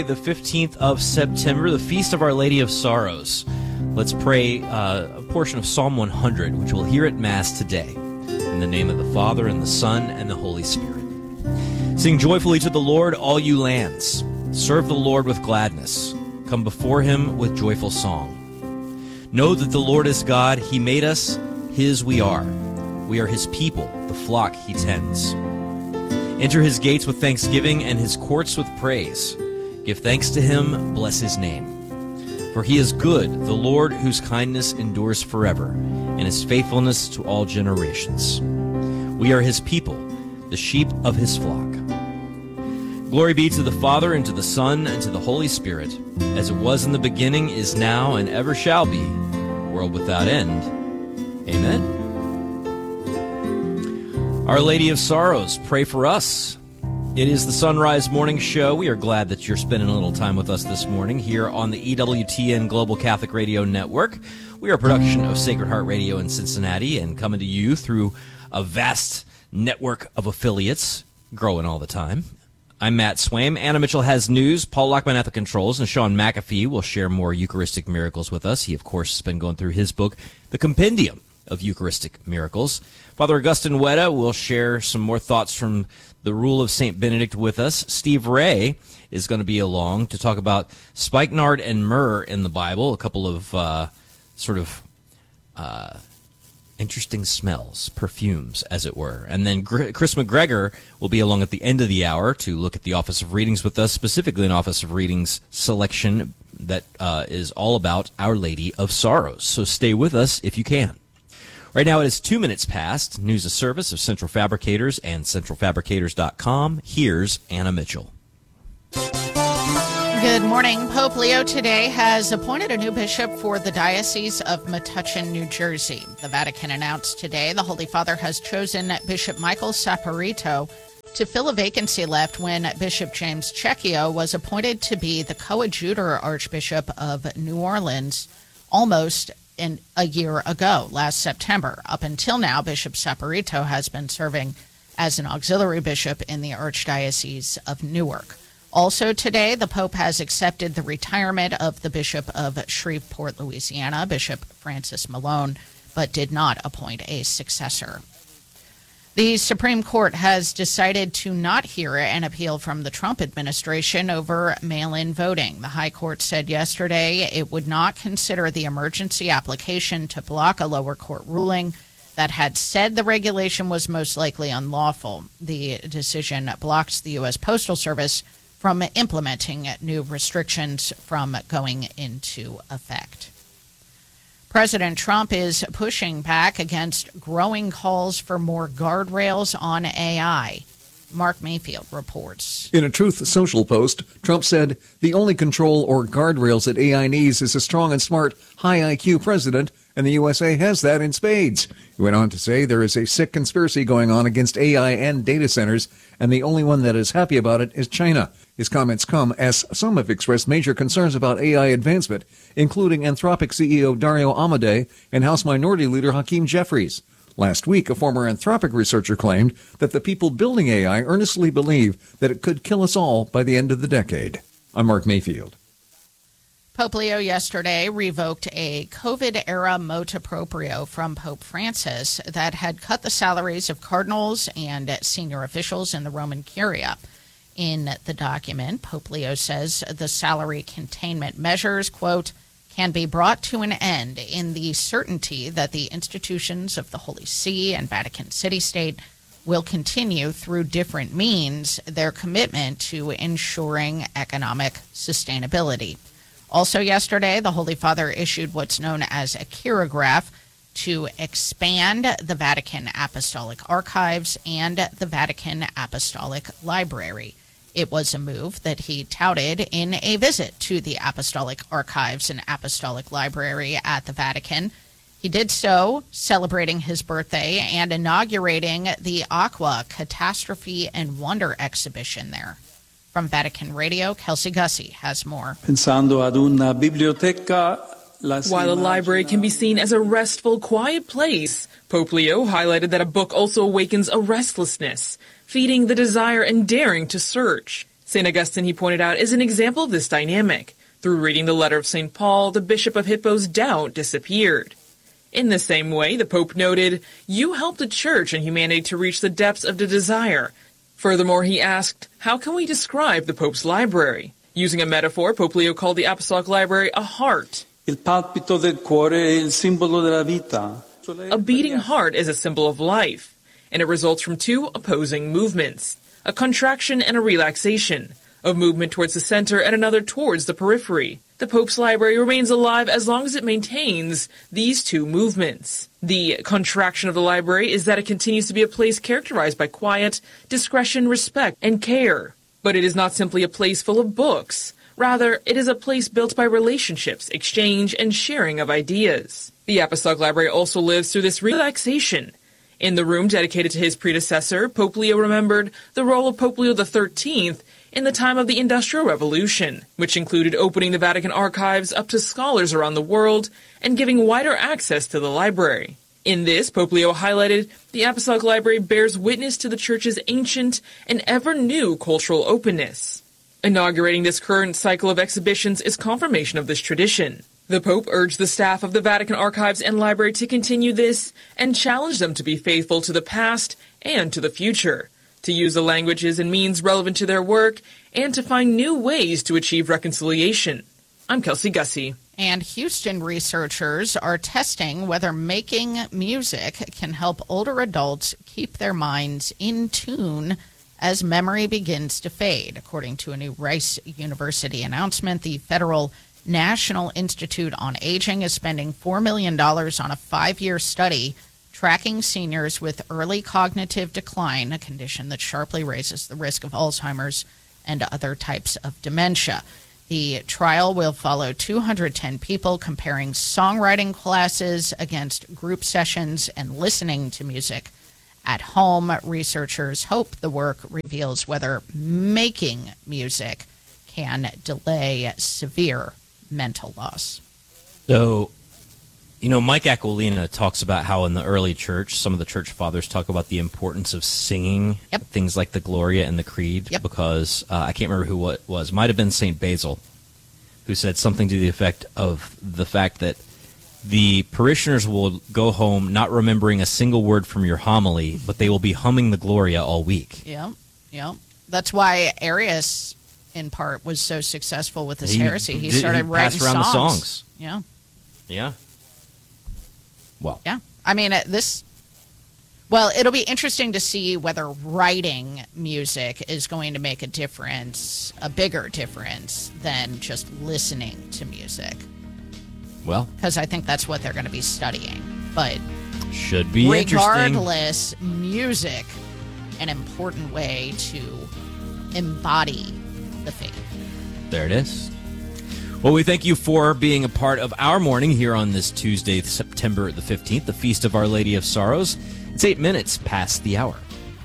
The 15th of September, the Feast of Our Lady of Sorrows. Let's pray a portion of Psalm 100, which we'll hear at Mass today. In the name of the Father, and the Son, and the Holy Spirit. Sing joyfully to the Lord, all you lands. Serve the Lord with gladness. Come before him with joyful song. Know that the Lord is God. He made us, his we are. We are his people, the flock he tends. Enter his gates with thanksgiving and his courts with praise. Give thanks to him, bless his name. For he is good, the Lord whose kindness endures forever, and his faithfulness to all generations. We are his people, the sheep of his flock. Glory be to the Father, and to the Son, and to the Holy Spirit, as it was in the beginning, is now, and ever shall be, world without end. Amen. Our Lady of Sorrows, pray for us. It is the Sunrise Morning Show. We are glad that you're spending a little time with us this morning here on the EWTN Global Catholic Radio Network. We are a production of Sacred Heart Radio in Cincinnati and coming to you through a vast network of affiliates, growing all the time. I'm Matt Swaim. Anna Mitchell has news. Paul Lockman at the controls, and Sean McAfee will share more Eucharistic miracles with us. He, of course, has been going through his book, The Compendium of Eucharistic Miracles. Father Augustine Weta will share some more thoughts from the Rule of St. Benedict with us. Steve Ray is going to be along to talk about spikenard and myrrh in the Bible, a couple of interesting smells, perfumes, as it were. And then Chris McGregor will be along at the end of the hour to look at the Office of Readings with us, specifically an Office of Readings selection that is all about Our Lady of Sorrows. So stay with us if you can. Right now it is 2 minutes past. News of service of Central Fabricators and centralfabricators.com. Here's Anna Mitchell. Good morning. Pope Leo today has appointed a new bishop for the Diocese of Metuchen, New Jersey. The Vatican announced today the Holy Father has chosen Bishop Michael Saporito to fill a vacancy left when Bishop James Cecchio was appointed to be the coadjutor Archbishop of New Orleans almost a year ago, last September. Up until now, Bishop Saporito has been serving as an auxiliary bishop in the Archdiocese of Newark. Also today, the Pope has accepted the retirement of the Bishop of Shreveport, Louisiana, Bishop Francis Malone, but did not appoint a successor. The Supreme Court has decided to not hear an appeal from the Trump administration over mail-in voting. The High Court said yesterday it would not consider the emergency application to block a lower court ruling that had said the regulation was most likely unlawful. The decision blocks the U.S. Postal Service from implementing new restrictions from going into effect. President Trump is pushing back against growing calls for more guardrails on AI. Mark Mayfield reports. In a Truth Social post, Trump said, "The only control or guardrails that AI needs is a strong and smart, high IQ president, and the USA has that in spades." He went on to say there is a sick conspiracy going on against AI and data centers, and the only one that is happy about it is China. His comments come as some have expressed major concerns about AI advancement, including Anthropic CEO Dario Amodei and House Minority Leader Hakeem Jeffries. Last week, a former Anthropic researcher claimed that the people building AI earnestly believe that it could kill us all by the end of the decade. I'm Mark Mayfield. Pope Leo yesterday revoked a COVID-era motu proprio from Pope Francis that had cut the salaries of cardinals and senior officials in the Roman Curia. In the document, Pope Leo says the salary containment measures, quote, can be brought to an end in the certainty that the institutions of the Holy See and Vatican City State will continue through different means their commitment to ensuring economic sustainability. Also yesterday, the Holy Father issued what's known as a chirograph to expand the Vatican Apostolic Archives and the Vatican Apostolic Library. It was a move that he touted in a visit to the Apostolic Archives and Apostolic Library at the Vatican. He did so celebrating his birthday and inaugurating the Aqua Catastrophe and Wonder exhibition there. From Vatican Radio, Kelsey Gussie has more. While a library can be seen as a restful, quiet place, Pope Leo highlighted that a book also awakens a restlessness, feeding the desire and daring to search. St. Augustine, he pointed out, is an example of this dynamic. Through reading the letter of St. Paul, the Bishop of Hippo's doubt disappeared. In the same way, the Pope noted, "You helped the Church and humanity to reach the depths of the desire." Furthermore, he asked, how can we describe the Pope's library? Using a metaphor, Pope Leo called the Apostolic Library a heart. Il palpito del cuore è il simbolo della vita. A beating heart is a symbol of life, and it results from two opposing movements, a contraction and a relaxation, a movement towards the center and another towards the periphery. The Pope's library remains alive as long as it maintains these two movements. The contraction of the library is that it continues to be a place characterized by quiet, discretion, respect, and care. But it is not simply a place full of books. Rather, it is a place built by relationships, exchange, and sharing of ideas. The Apostolic Library also lives through this relaxation. In the room dedicated to his predecessor, Pope Leo remembered the role of Pope Leo XIII in the time of the Industrial Revolution, which included opening the Vatican archives up to scholars around the world and giving wider access to the library. In this, Pope Leo highlighted the Apostolic Library bears witness to the Church's ancient and ever-new cultural openness. Inaugurating this current cycle of exhibitions is confirmation of this tradition. The Pope urged the staff of the Vatican Archives and Library to continue this and challenged them to be faithful to the past and to the future, to use the languages and means relevant to their work, and to find new ways to achieve reconciliation. I'm Kelsey Gussie. And Houston researchers are testing whether making music can help older adults keep their minds in tune as memory begins to fade. According to a new Rice University announcement, the Federal National Institute on Aging is spending $4 million on a 5-year study tracking seniors with early cognitive decline, a condition that sharply raises the risk of Alzheimer's and other types of dementia. The trial will follow 210 people comparing songwriting classes against group sessions and listening to music at home. Researchers hope the work reveals whether making music can delay severe mental loss. So, Mike Aquilina talks about how in the early church, some of the church fathers talk about the importance of singing things like the Gloria and the Creed, because I can't remember who it was. Might have been St. Basil, who said something to the effect of the fact that the parishioners will go home not remembering a single word from your homily, but they will be humming the Gloria all week. Yeah. That's why Arius, in part, was so successful with his heresy. He started writing passed around songs. the songs. Yeah. Well. Yeah. I mean, it'll be interesting to see whether writing music is going to make a difference, a bigger difference than just listening to music. Well. Because I think that's what they're going to be studying. But should be regardless, music, an important way to embody the faith. There it is. Well, we thank you for being a part of our morning here on this Tuesday, September the 15th, the Feast of Our Lady of Sorrows. It's 8 minutes past the hour.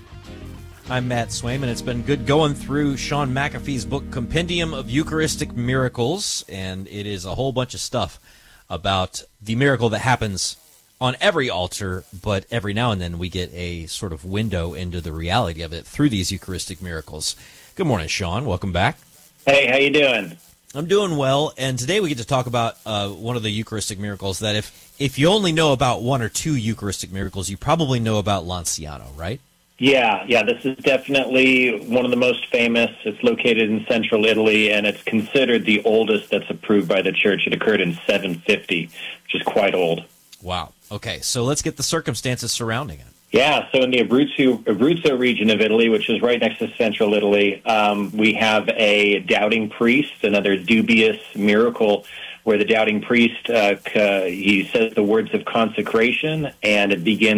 I'm Matt Swaim, and it's been good going through Sean McAfee's book, Compendium of Eucharistic Miracles, and it is a whole bunch of stuff about the miracle that happens on every altar, but every now and then we get a sort of window into the reality of it through these Eucharistic miracles. Good morning, Sean. Welcome back. Hey, how you doing? I'm doing well, and today we get to talk about one of the Eucharistic miracles that if you only know about one or two Eucharistic miracles, you probably know about Lanciano, right? Yeah, this is definitely one of the most famous. It's located in central Italy, and it's considered the oldest that's approved by the Church. It occurred in 750, which is quite old. Wow. Okay, so let's get the circumstances surrounding it. Yeah, so in the Abruzzo region of Italy, which is right next to central Italy, we have a doubting priest, another dubious miracle, where the doubting priest, he says the words of consecration, and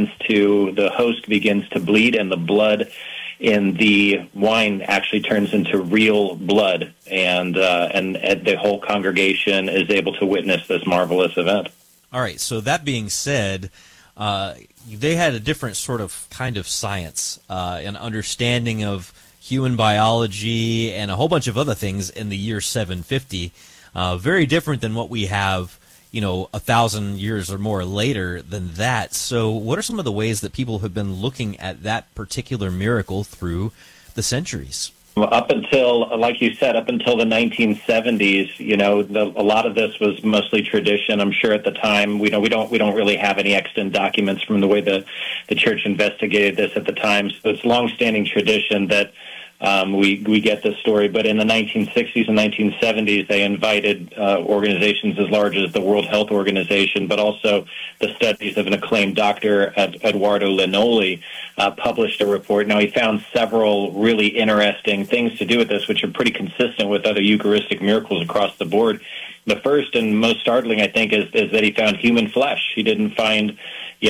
the host begins to bleed, and the blood in the wine actually turns into real blood, and the whole congregation is able to witness this marvelous event. All right, so that being said, they had a different sort of kind of science, an understanding of human biology and a whole bunch of other things in the year 750, very different than what we have, 1,000 years or more later than that. So what are some of the ways that people have been looking at that particular miracle through the centuries? Up until, like you said, up until the 1970s, a lot of this was mostly tradition. I'm sure at the time, we don't really have any extant documents from the way the church investigated this at the time. So it's longstanding tradition that we get this story. But in the 1960s and 1970s, they invited organizations as large as the World Health Organization, but also the studies of an acclaimed doctor, Eduardo Linoli, published a report. Now, he found several really interesting things to do with this, which are pretty consistent with other Eucharistic miracles across the board. The first and most startling, I think, is that he found human flesh. He didn't find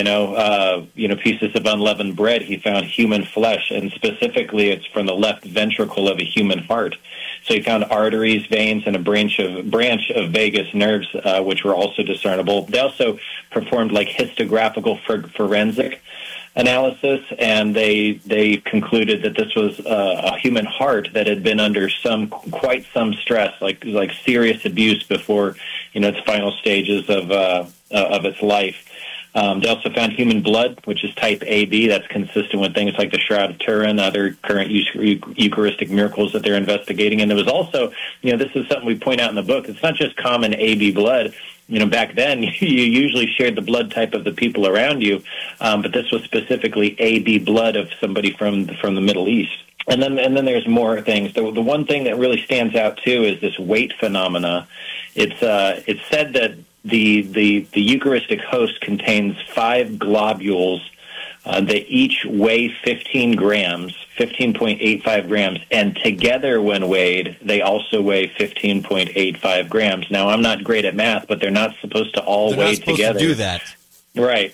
pieces of unleavened bread. He found human flesh, and specifically it's from the left ventricle of a human heart. So he found arteries, veins, and a branch of vagus nerves, which were also discernible. They also performed histographical forensic analysis, and they concluded that this was a human heart that had been under quite some stress, like serious abuse before its final stages of its life. They also found human blood, which is type AB. That's consistent with things like the Shroud of Turin, other current Eucharistic miracles that they're investigating. And there was also, this is something we point out in the book, it's not just common AB blood. Back then, you usually shared the blood type of the people around you, but this was specifically AB blood of somebody from the Middle East. And then there's more things. The one thing that really stands out, too, is this weight phenomena. It's said that the Eucharistic host contains 5 globules that each weigh 15 grams, 15.85 grams, and together when weighed, they also weigh 15.85 grams. Now, I'm not great at math, but they're not supposed to all weigh together. To do that. Right.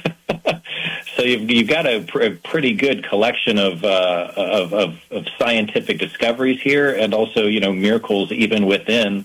So you've got a pretty good collection of scientific discoveries here, and also miracles even within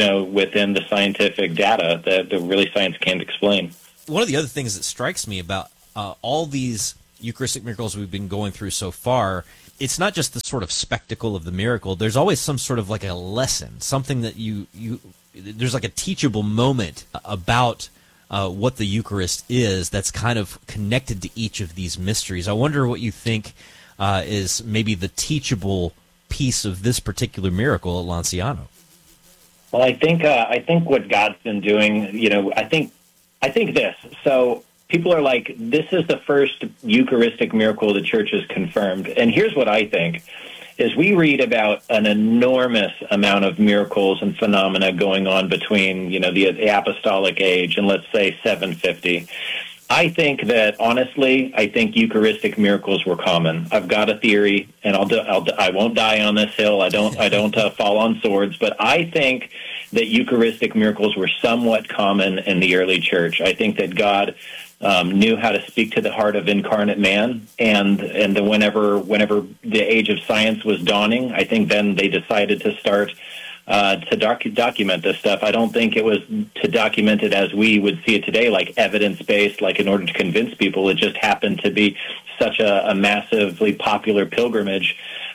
the scientific data that really science can't explain. One of the other things that strikes me about all these Eucharistic miracles we've been going through so far, it's not just the sort of spectacle of the miracle. There's always some sort of a lesson, something that there's a teachable moment about what the Eucharist is that's kind of connected to each of these mysteries. I wonder what you think is maybe the teachable piece of this particular miracle at Lanciano. Well, I think what God's been doing, I think this. So people are like, this is the first Eucharistic miracle the church has confirmed. And here's what I think. Is we read about an enormous amount of miracles and phenomena going on between, the apostolic age and, let's say, 750. I think that, honestly, Eucharistic miracles were common. I've got a theory, and I won't die on this hill. I don't fall on swords, but I think that Eucharistic miracles were somewhat common in the early church. I think that God knew how to speak to the heart of incarnate man, and whenever the age of science was dawning, I think then they decided to start to document this stuff. I don't think it was to document it as we would see it today, like evidence-based, like in order to convince people. It just happened to be such a massively popular pilgrimage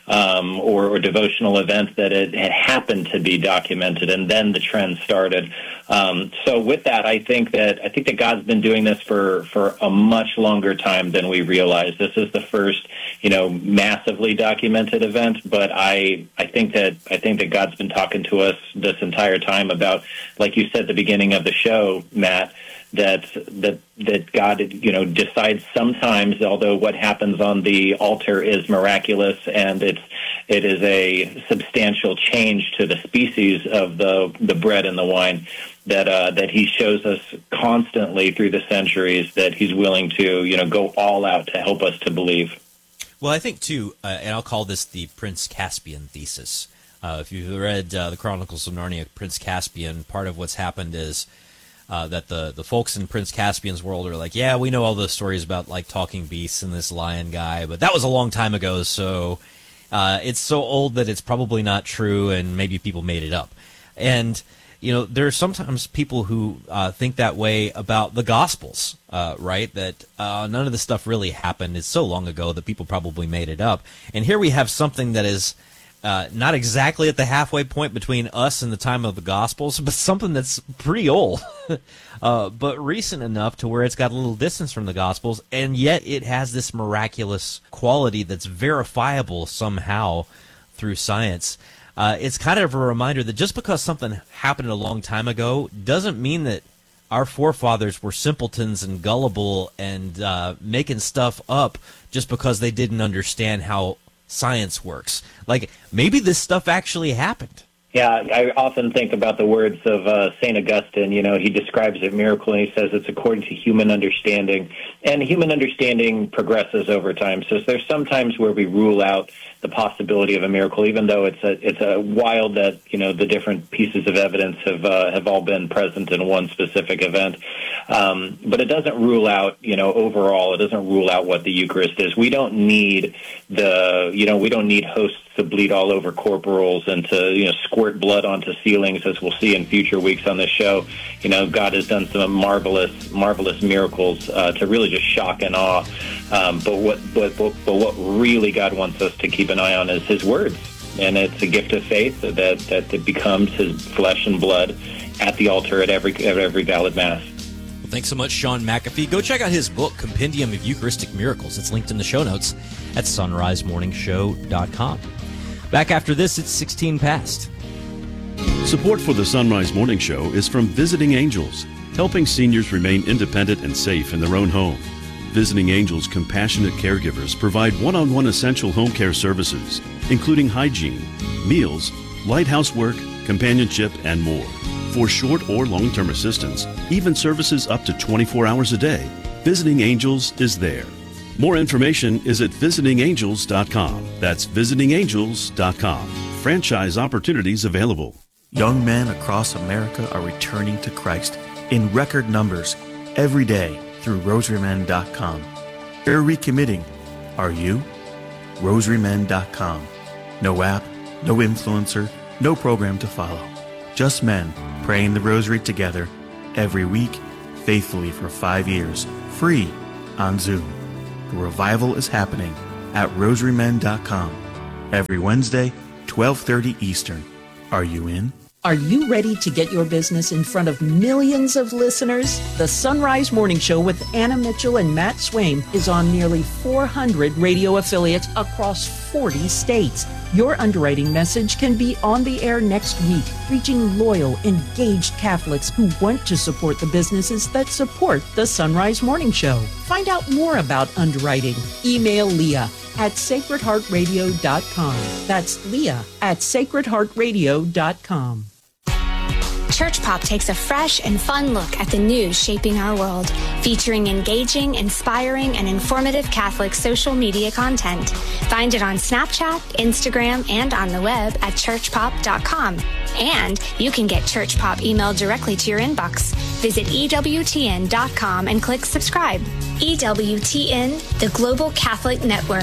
or devotional event that it had happened to be documented, and then the trend started. So with that, I think that God's been doing this for a much longer time than we realize. This is the first, massively documented event, but I think that God's been talking to us this entire time about, like you said at the beginning of the show, Matt, that God, decides sometimes, although what happens on the altar is miraculous and it is a substantial change to the species of the bread and the wine, that he shows us constantly through the centuries that he's willing to, go all out to help us to believe. Well, I think, too, and I'll call this the Prince Caspian thesis. If you've read the Chronicles of Narnia, Prince Caspian, part of what's happened is that the folks in Prince Caspian's world are like, yeah, we know all those stories about talking beasts and this lion guy, but that was a long time ago, so it's so old that it's probably not true, and maybe people made it up. And there are sometimes people who think that way about the Gospels, right? That none of this stuff really happened. It's so long ago that people probably made it up. And here we have something that is not exactly at the halfway point between us and the time of the Gospels, but something that's pretty old, but recent enough to where it's got a little distance from the Gospels, and yet it has this miraculous quality that's verifiable somehow through science. It's kind of a reminder that just because something happened a long time ago doesn't mean that our forefathers were simpletons and gullible and making stuff up just because they didn't understand how science works. Like, maybe this stuff actually happened. Yeah, I often think about the words of St. Augustine. You know, he describes a miracle, and he says it's according to human understanding. And human understanding progresses over time. So there's some times where we rule out the possibility of a miracle, even though it's a wild that, you know, the different pieces of evidence have all been present in one specific event. But it doesn't rule out, you know, overall, it doesn't rule out what the Eucharist is. We don't need we don't need hosts to bleed all over corporals and to, you know, squirt blood onto ceilings, as we'll see in future weeks on this show. You know, God has done some marvelous miracles to really just shock and awe. But what really God wants us to keep an eye on is His words, and it's a gift of faith that it becomes His flesh and blood at the altar at every valid Mass. Well, thanks so much, Sean McAfee. Go check out his book, Compendium of Eucharistic Miracles. It's linked in the show notes at sunrisemorningshow.com. Back after this, it's 16 past. Support for the Sunrise Morning Show is from Visiting Angels, helping seniors remain independent and safe in their own home. Visiting Angels compassionate caregivers provide one-on-one essential home care services, including hygiene, meals, light housework, companionship, and more. For short or long-term assistance, even services up to 24 hours a day, Visiting Angels is there. More information is at visitingangels.com. That's visitingangels.com. Franchise opportunities available. Young men across America are returning to Christ in record numbers every day through rosarymen.com. They're recommitting. Are you? rosarymen.com. No app, no influencer, no program to follow. Just men praying the rosary together every week, faithfully for 5 years, free on Zoom. The revival is happening at rosarymen.com every Wednesday, 12:30 Eastern. Are you in? Are you ready to get your business in front of millions of listeners? The Sunrise Morning Show with Anna Mitchell and Matt Swaim is on nearly 400 radio affiliates across 40 states. Your underwriting message can be on the air next week, reaching loyal, engaged Catholics who want to support the businesses that support the Sunrise Morning Show. Find out more about underwriting. Email Leah at sacredheartradio.com. That's Leah at sacredheartradio.com. Church Pop takes a fresh and fun look at the news shaping our world, featuring engaging, inspiring, and informative Catholic social media content. Find it on Snapchat, Instagram, and on the web at churchpop.com. And you can get Church Pop emailed directly to your inbox. Visit EWTN.com and click subscribe. EWTN, the Global Catholic Network.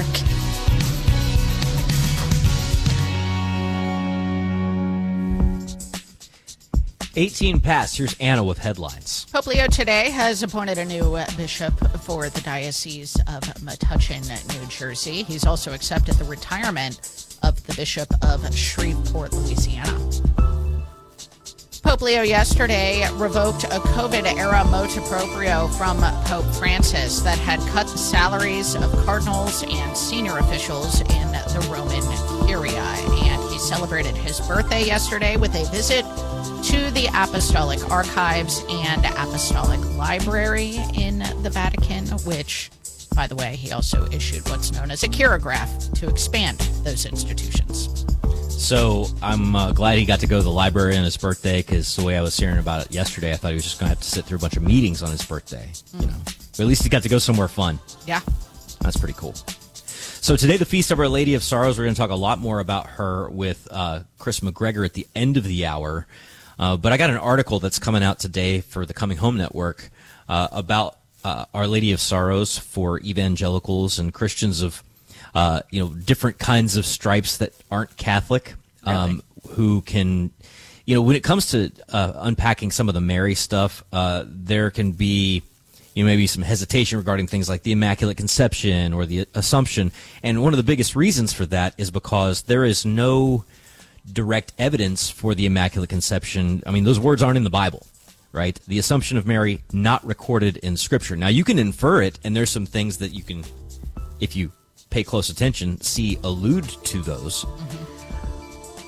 18 past. Here's Anna with headlines. Pope Leo today has appointed a new bishop for the Diocese of Metuchen, New Jersey. He's also accepted the retirement of the Bishop of Shreveport, Louisiana. Pope Leo yesterday revoked a COVID-era motu proprio from Pope Francis that had cut the salaries of cardinals and senior officials in the Roman Curia. And he celebrated his birthday yesterday with a visit to the Apostolic Archives and Apostolic Library in the Vatican, which, by the way, he also issued what's known as a chirograph to expand those institutions. So I'm glad he got to go to the library on his birthday, because the way I was hearing about it yesterday, I thought he was just going to have to sit through a bunch of meetings on his birthday. You know, but at least he got to go somewhere fun. Yeah. That's pretty cool. So today, the Feast of Our Lady of Sorrows. We're going to talk a lot more about her with Chris McGregor at the end of the hour. But I got an article that's coming out today for the Coming Home Network about Our Lady of Sorrows for evangelicals and Christians of different kinds of stripes that aren't Catholic, really? Who can, when it comes to unpacking some of the Mary stuff, there can be, maybe some hesitation regarding things like the Immaculate Conception or the Assumption. And one of the biggest reasons for that is because there is no direct evidence for the Immaculate Conception. I mean, those words aren't in the Bible, right? The Assumption of Mary, not recorded in Scripture. Now, you can infer it, and there's some things that you can, if you pay close attention, see allude to those.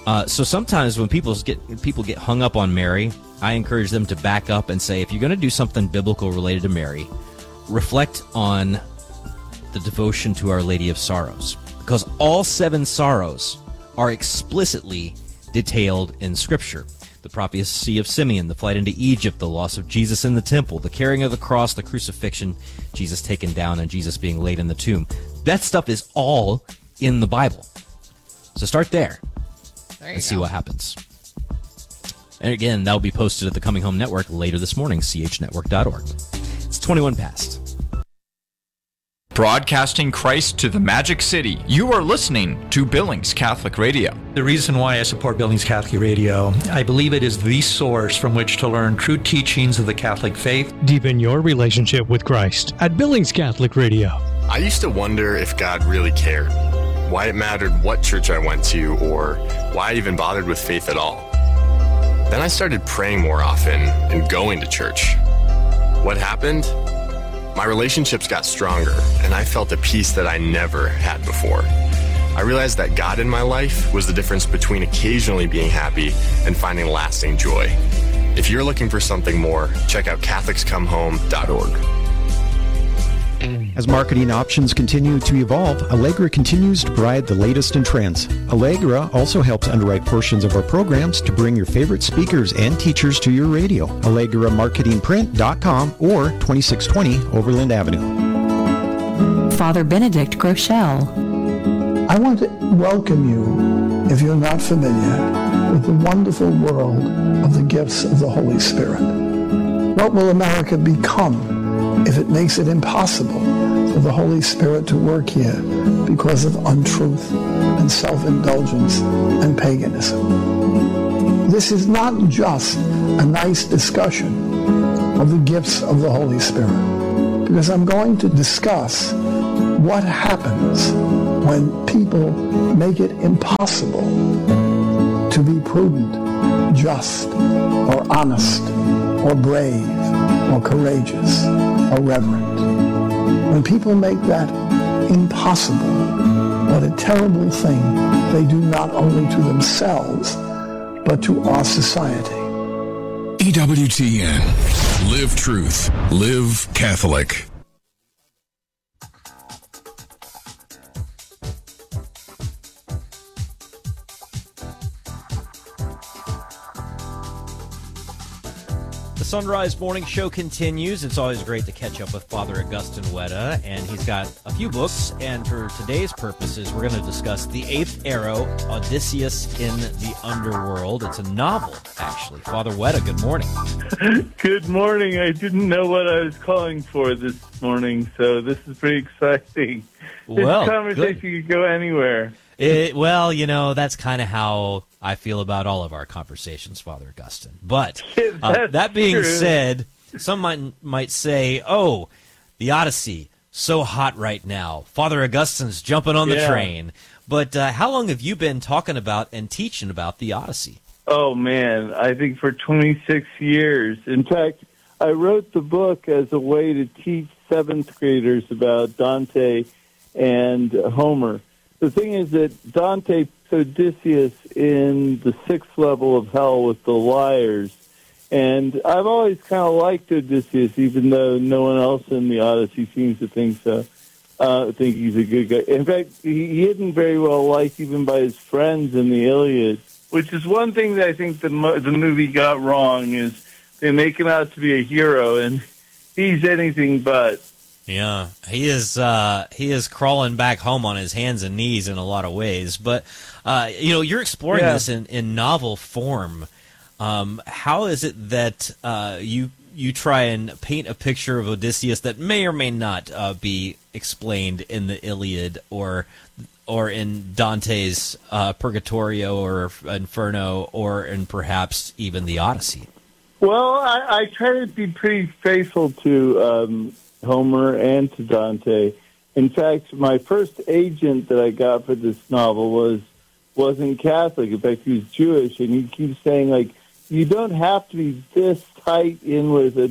So sometimes when people get hung up on Mary, I encourage them to back up and say, if you're going to do something biblical related to Mary, reflect on the devotion to Our Lady of Sorrows, because all 7 sorrows are explicitly detailed in Scripture. The prophecy of Simeon, the flight into Egypt, the loss of Jesus in the temple, the carrying of the cross, the crucifixion, Jesus taken down, and Jesus being laid in the tomb. That stuff is all in the Bible. So start there and see what happens. And again, that will be posted at the Coming Home Network later this morning, chnetwork.org. It's 21 past. Broadcasting Christ to the Magic City. You are listening to Billings Catholic Radio. The reason why I support Billings Catholic Radio, I believe it is the source from which to learn true teachings of the Catholic faith. Deepen your relationship with Christ at Billings Catholic Radio. I used to wonder if God really cared, why it mattered what church I went to, or why I even bothered with faith at all. Then I started praying more often and going to church. What happened? My relationships got stronger, and I felt a peace that I never had before. I realized that God in my life was the difference between occasionally being happy and finding lasting joy. If you're looking for something more, check out CatholicsComeHome.org. As marketing options continue to evolve, Allegra continues to provide the latest in trends. Allegra also helps underwrite portions of our programs to bring your favorite speakers and teachers to your radio. AllegraMarketingPrint.com or 2620 Overland Avenue. Father Benedict Groeschel. I want to welcome you, if you're not familiar, with the wonderful world of the gifts of the Holy Spirit. What will America become if it makes it impossible for the Holy Spirit to work here because of untruth and self-indulgence and paganism? This is not just a nice discussion of the gifts of the Holy Spirit, because I'm going to discuss what happens when people make it impossible to be prudent, just, or honest, or brave, or courageous, or reverent. When people make that impossible, what a terrible thing they do not only to themselves, but to our society. EWTN. Live truth. Live Catholic. The Sunrise Morning Show continues. It's always great to catch up with Father Augustine Wetta, and he's got a few books, and for today's purposes, we're going to discuss The Eighth Arrow, Odysseus in the Underworld. It's a novel, actually. Father Wetta, good morning. Good morning. I didn't know what I was calling for this morning, so this is pretty exciting. Well, this conversation could go anywhere. Well, you know, that's kind of how I feel about all of our conversations, Father Augustine. But that being said, some might say, oh, the Odyssey, so hot right now. Father Augustine's jumping on the train. But how long have you been talking about and teaching about the Odyssey? Oh, man, I think for 26 years. In fact, I wrote the book as a way to teach seventh graders about Dante and Homer. The thing is that Dante puts Odysseus in the sixth level of hell with the liars. And I've always kind of liked Odysseus, even though no one else in the Odyssey seems to think so. Think he's a good guy. In fact, he isn't very well liked even by his friends in the Iliad, which is one thing that I think the movie got wrong, is they make him out to be a hero, and he's anything but. Yeah, he is crawling back home on his hands and knees in a lot of ways. But, you're exploring this in novel form. How is it that you try and paint a picture of Odysseus that may or may not be explained in the Iliad or in Dante's Purgatorio or Inferno or in perhaps even the Odyssey? Well, I try to be pretty faithful to Homer and to Dante. In fact, my first agent that I got for this novel wasn't Catholic. In fact, he was Jewish, and he keeps saying, like, you don't have to be this tight in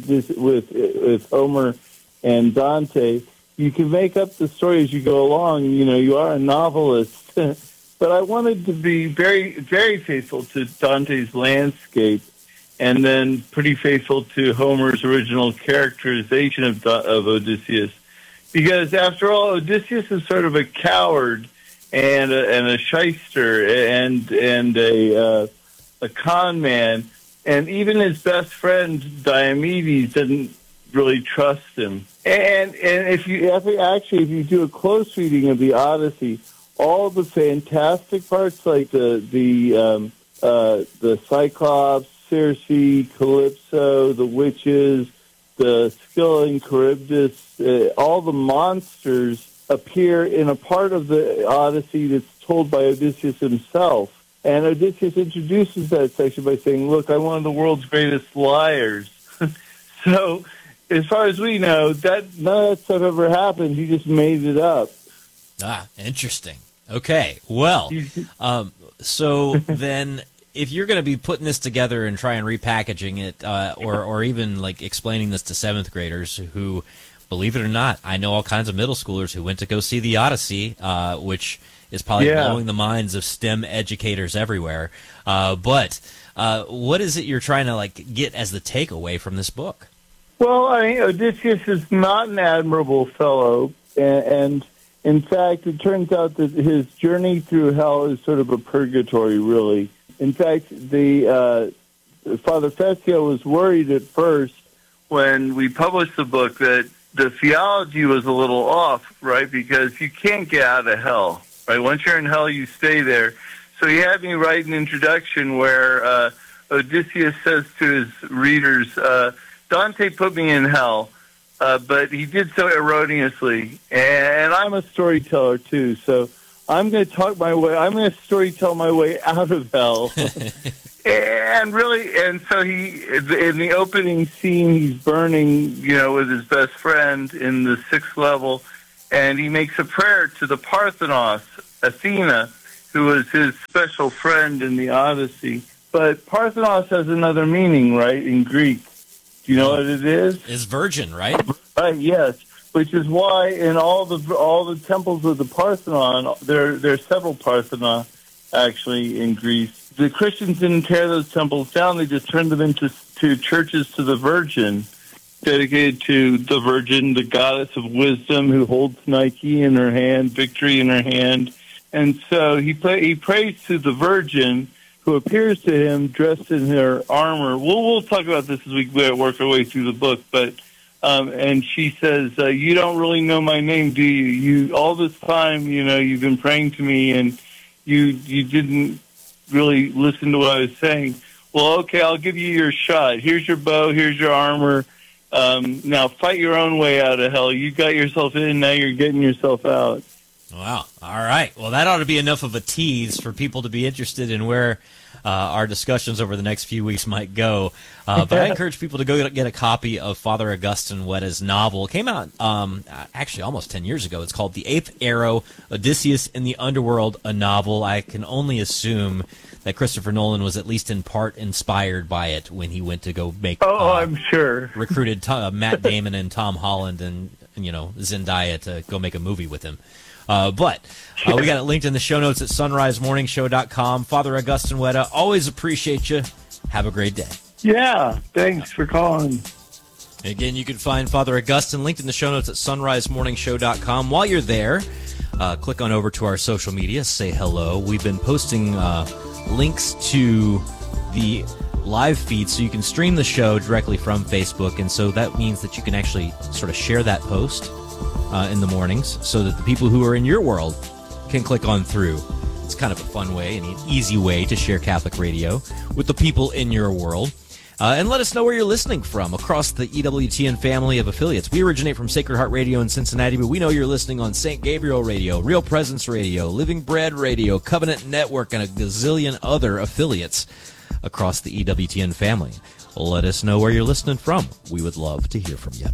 with Homer and Dante. You can make up the story as you go along. You know, you are a novelist, But I wanted to be very, very faithful to Dante's landscape, and then pretty faithful to Homer's original characterization of Odysseus. Because after all, Odysseus is sort of a coward and a shyster and a con man, and even his best friend Diomedes didn't really trust him. And if you do a close reading of the Odyssey, all the fantastic parts like the Cyclops, Circe, Calypso, the witches, the Scylla and Charybdis, all the monsters appear in a part of the Odyssey that's told by Odysseus himself. And Odysseus introduces that section by saying, look, I'm one of the world's greatest liars. So, as far as we know, that none of that stuff ever happened. He just made it up. Ah, interesting. Okay, well, so then if you're going to be putting this together and try and repackaging it, or even like explaining this to seventh graders who, believe it or not, I know all kinds of middle schoolers who went to go see the Odyssey, which is probably blowing the minds of STEM educators everywhere. But what is it you're trying to like get as the takeaway from this book? Well, I mean, Odysseus is not an admirable fellow, and in fact, it turns out that his journey through hell is sort of a purgatory, really. In fact, the Father Fessio was worried at first when we published the book that the theology was a little off, right? Because you can't get out of hell, right? Once you're in hell, you stay there. So he had me write an introduction where Odysseus says to his readers, Dante put me in hell, but he did so erroneously. And I'm a storyteller, too, so I'm going to talk my way. I'm going to storytell my way out of hell. And so in the opening scene, he's burning, with his best friend in the 6th level, and he makes a prayer to the Parthenos, Athena, who was his special friend in the Odyssey. But Parthenos has another meaning, right, in Greek. Do you know what it is? It's virgin, right? Right, yes. Which is why in all the temples of the Parthenon, there are several Parthenon actually in Greece. The Christians didn't tear those temples down; they just turned them into churches to the Virgin, dedicated to the Virgin, the goddess of wisdom, who holds Nike in her hand, victory in her hand, and so he prays to the Virgin, who appears to him dressed in her armor. We'll talk about this as we work our way through the book, but. And she says, you don't really know my name, do you? You all this time, you've been praying to me, and you didn't really listen to what I was saying. Well, okay, I'll give you your shot. Here's your bow. Here's your armor. Now fight your own way out of hell. You got yourself in. Now you're getting yourself out. Wow. All right. Well, that ought to be enough of a tease for people to be interested in where our discussions over the next few weeks might go. But I encourage people to go get a copy of Father Augustine Wetta's novel. It came out actually almost 10 years ago. It's called The Eighth Arrow, Odysseus in the Underworld, a novel. I can only assume that Christopher Nolan was at least in part inspired by it when he went to go make I'm sure. recruited Matt Damon and Tom Holland and Zendaya to go make a movie with him. But we got it linked in the show notes at sunrisemorningshow.com. Father Augustine Wetta, always appreciate you. Have a great day. Yeah, thanks for calling. Again, you can find Father Augustine linked in the show notes at sunrisemorningshow.com. While you're there, click on over to our social media, say hello. We've been posting links to the live feed so you can stream the show directly from Facebook, and so that means that you can actually sort of share that post in the mornings so that the people who are in your world can click on through. It's kind of a fun way and an easy way to share Catholic radio with the people in your world. And let us know where you're listening from across the EWTN family of affiliates. We originate from Sacred Heart Radio in Cincinnati, but we know you're listening on St. Gabriel Radio, Real Presence Radio, Living Bread Radio, Covenant Network, and a gazillion other affiliates across the EWTN family. Let us know where you're listening from. We would love to hear from you.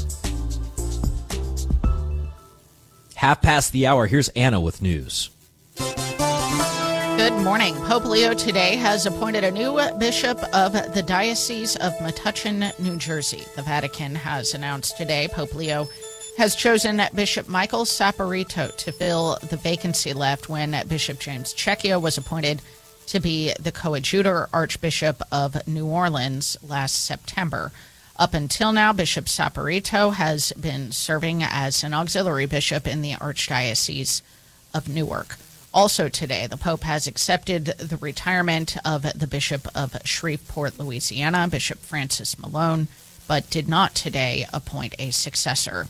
5:30. Here's Anna with news. Good morning. Pope Leo today has appointed a new bishop of the Diocese of Metuchen, New Jersey. The Vatican has announced today Pope Leo has chosen Bishop Michael Saporito to fill the vacancy left when Bishop James Checchio was appointed to be the coadjutor Archbishop of New Orleans last September. Up until now, Bishop Saporito has been serving as an auxiliary bishop in the Archdiocese of Newark. Also today, the Pope has accepted the retirement of the Bishop of Shreveport, Louisiana, Bishop Francis Malone, but did not today appoint a successor.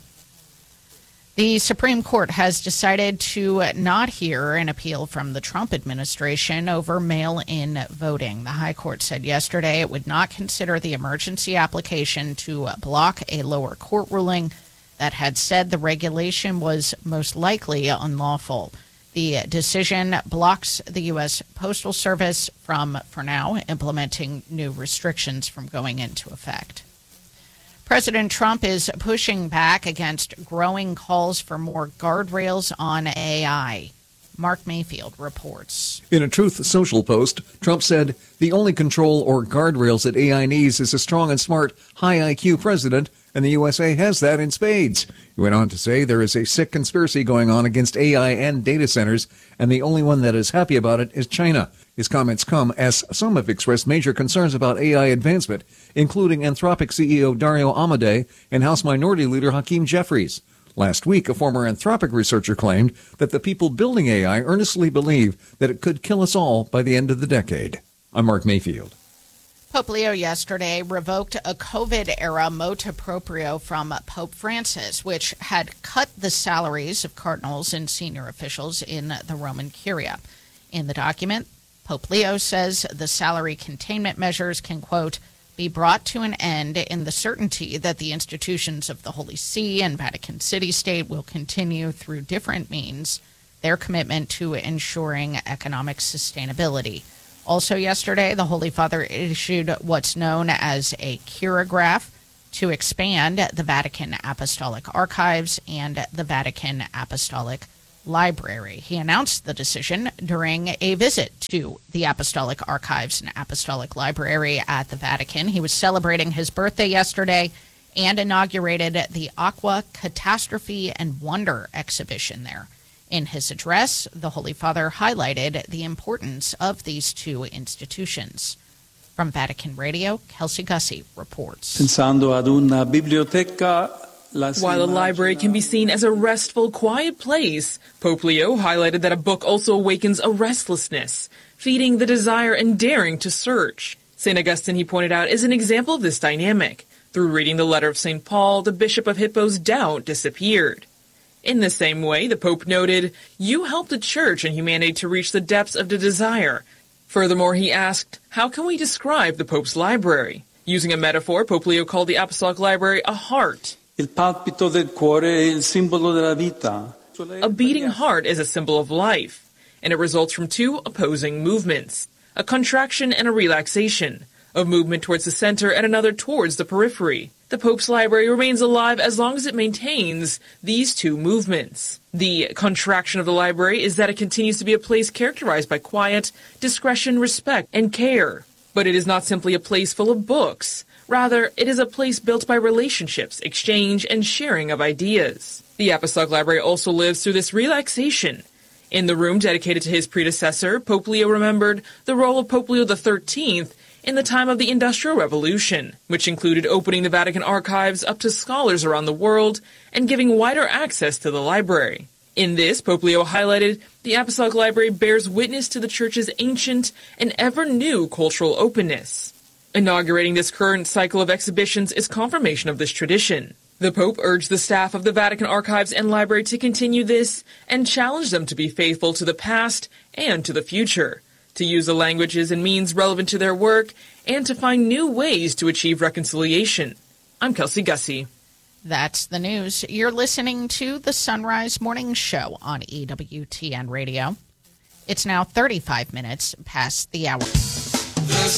The Supreme Court has decided to not hear an appeal from the Trump administration over mail-in voting. The High Court said yesterday it would not consider the emergency application to block a lower court ruling that had said the regulation was most likely unlawful. The decision blocks the U.S. Postal Service from, for now, implementing new restrictions from going into effect. President Trump is pushing back against growing calls for more guardrails on AI. Mark Mayfield reports. In a Truth Social post, Trump said the only control or guardrails that AI needs is a strong and smart, high IQ president, and the USA has that in spades. He went on to say there is a sick conspiracy going on against AI and data centers, and the only one that is happy about it is China. His comments come as some have expressed major concerns about AI advancement, including Anthropic CEO Dario Amodei and House Minority Leader Hakeem Jeffries. Last week, a former Anthropic researcher claimed that the people building AI earnestly believe that it could kill us all by the end of the decade. I'm Mark Mayfield. Pope Leo yesterday revoked a COVID-era motu proprio from Pope Francis, which had cut the salaries of cardinals and senior officials in the Roman Curia. In the document, Pope Leo says the salary containment measures can, quote, be brought to an end in the certainty that the institutions of the Holy See and Vatican City State will continue through different means their commitment to ensuring economic sustainability. Also yesterday, the Holy Father issued what's known as a Curograph to expand the Vatican Apostolic Archives and the Vatican Apostolic Library. He announced the decision during a visit to the Apostolic Archives and Apostolic Library at the Vatican. He was celebrating his birthday yesterday and inaugurated the Aqua Catastrophe and Wonder exhibition there. In his address, the Holy Father highlighted the importance of these two institutions. From Vatican Radio, Kelsey Gussie reports. Pensando ad una biblioteca. While a library can be seen as a restful, quiet place, Pope Leo highlighted that a book also awakens a restlessness, feeding the desire and daring to search. St. Augustine, he pointed out, is an example of this dynamic. Through reading the letter of St. Paul, the Bishop of Hippo's doubt disappeared. In the same way, the Pope noted, you helped the Church and humanity to reach the depths of the desire. Furthermore, he asked, how can we describe the Pope's library? Using a metaphor, Pope Leo called the Apostolic Library a heart. Il palpito del cuore è il simbolo della vita. A beating heart is a symbol of life, and it results from two opposing movements, a contraction and a relaxation, a movement towards the center and another towards the periphery. The Pope's library remains alive as long as it maintains these two movements. The contraction of the library is that it continues to be a place characterized by quiet, discretion, respect, and care. But it is not simply a place full of books. Rather, it is a place built by relationships, exchange, and sharing of ideas. The Apostolic Library also lives through this relaxation. In the room dedicated to his predecessor, Pope Leo remembered the role of Pope Leo XIII in the time of the Industrial Revolution, which included opening the Vatican archives up to scholars around the world and giving wider access to the library. In this, Pope Leo highlighted the Apostolic Library bears witness to the Church's ancient and ever-new cultural openness. Inaugurating this current cycle of exhibitions is confirmation of this tradition. The Pope urged the staff of the Vatican Archives and Library to continue this and challenged them to be faithful to the past and to the future, to use the languages and means relevant to their work, and to find new ways to achieve reconciliation. I'm Kelsey Gussie. That's the news. You're listening to the Sunrise Morning Show on EWTN Radio. It's now 35 minutes past the hour. The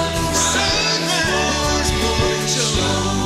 Sunrise Morning Show.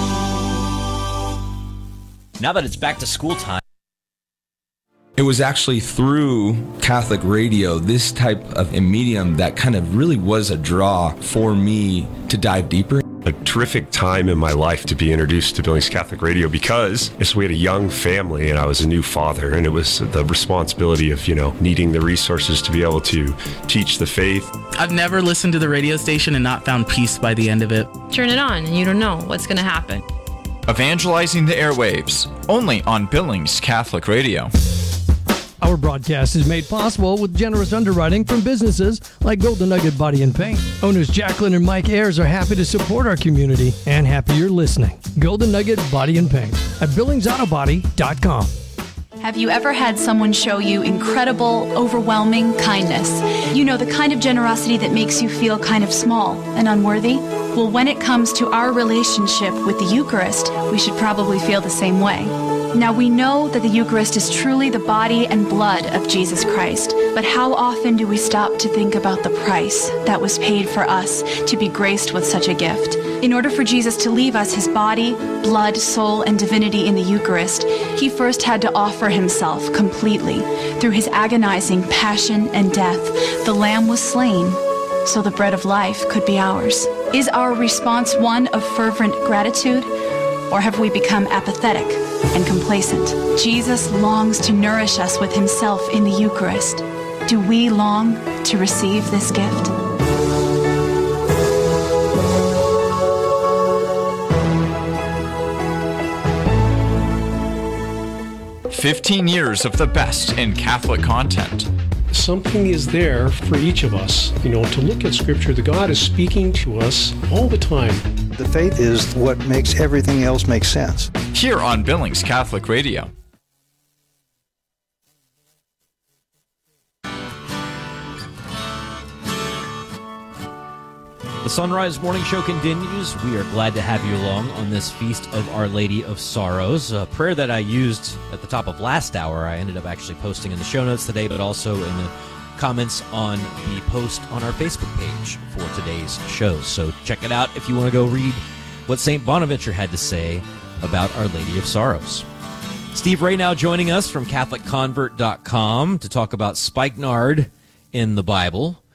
Now that it's back to school time. It was actually through Catholic radio, this type of a medium, that kind of really was a draw for me to dive deeper. a terrific time in my life to be introduced to Billings Catholic Radio because we had a young family and I was a new father, and it was the responsibility of, needing the resources to be able to teach the faith. I've never listened to the radio station and not found peace by the end of it. Turn it on and you don't know what's going to happen. Evangelizing the airwaves, only on Billings Catholic Radio. Our broadcast is made possible with generous underwriting from businesses like Golden Nugget Body and Paint. Owners Jacqueline and Mike Ayers are happy to support our community and happy you're listening. Golden Nugget Body and Paint at BillingsAutobody.com. Have you ever had someone show you incredible, overwhelming kindness? You know, the kind of generosity that makes you feel kind of small and unworthy? Well, when it comes to our relationship with the Eucharist, we should probably feel the same way. Now, we know that the Eucharist is truly the body and blood of Jesus Christ, but how often do we stop to think about the price that was paid for us to be graced with such a gift? In order for Jesus to leave us his body, blood, soul, and divinity in the Eucharist, he first had to offer himself completely. Through his agonizing passion and death, the Lamb was slain so the bread of life could be ours. Is our response one of fervent gratitude, or have we become apathetic and complacent? Jesus longs to nourish us with himself in the Eucharist. Do we long to receive this gift? "15 years of the best in Catholic content." Something is there for each of us, to look at Scripture. The God is speaking to us all the time. The faith is what makes everything else make sense. Here on Billings Catholic Radio. The Sunrise Morning Show continues. We are glad to have you along on this Feast of Our Lady of Sorrows. A prayer that I used at the top of last hour, I ended up actually posting in the show notes today, but also in the comments on the post on our Facebook page for today's show. So check it out if you want to go read what St. Bonaventure had to say about Our Lady of Sorrows. Steve Ray now joining us from CatholicConvert.com to talk about spikenard in the Bible.